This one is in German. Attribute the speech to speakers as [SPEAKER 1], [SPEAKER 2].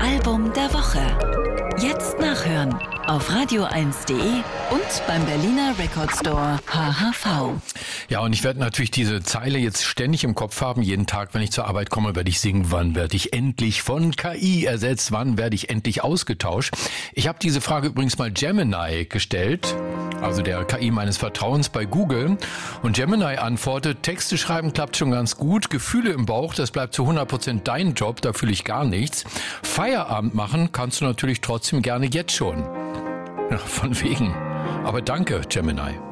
[SPEAKER 1] Album der Woche. Jetzt nachhören auf radio1.de und beim Berliner Record Store HHV.
[SPEAKER 2] Ja, und ich werde natürlich diese Zeile jetzt ständig im Kopf haben. Jeden Tag, wenn ich zur Arbeit komme, werde ich singen, wann werde ich endlich von KI ersetzt? Wann werde ich endlich ausgetauscht? Ich habe diese Frage übrigens mal Gemini gestellt, also der KI meines Vertrauens bei Google. Und Gemini antwortet, Texte schreiben klappt schon ganz gut. Gefühle im Bauch, das bleibt zu 100% dein Job, da fühle ich gar nichts. Feierabend machen kannst du natürlich trotzdem gerne jetzt schon. Ja, von wegen. Aber danke, Gemini.